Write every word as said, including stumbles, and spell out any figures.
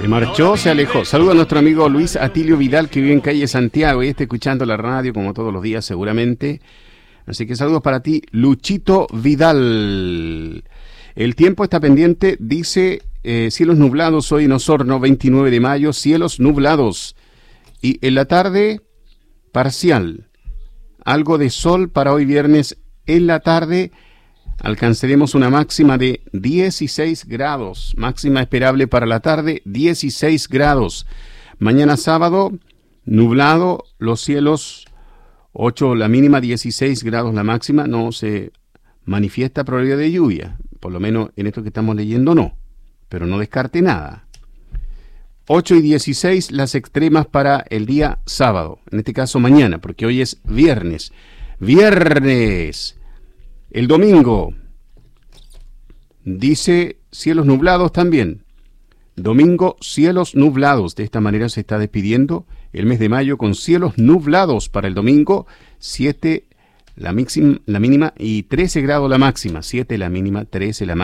Se marchó, se alejó. Saludo a nuestro amigo Luis Atilio Vidal, que vive en calle Santiago y está escuchando la radio como todos los días seguramente. Así que saludos para ti, Luchito Vidal. El tiempo está pendiente, dice eh, cielos nublados hoy en Osorno, veintinueve de mayo, cielos nublados. Y en la tarde, parcial. Algo de sol para hoy viernes. En la tarde alcanzaremos una máxima de dieciséis grados. Máxima esperable para la tarde, dieciséis grados. Mañana sábado, nublado, los cielos ocho la mínima, dieciséis grados la máxima. No se manifiesta probabilidad de lluvia. Por lo menos en esto que estamos leyendo no. Pero no descarte nada. ocho y dieciséis las extremas para el día sábado. En este caso mañana, porque hoy es viernes. Viernes. El domingo. Dice cielos nublados también. Domingo, cielos nublados. De esta manera se está despidiendo el mes de mayo con cielos nublados para el domingo. siete la, mixim, la mínima y trece grados la máxima. siete la mínima, trece la máxima.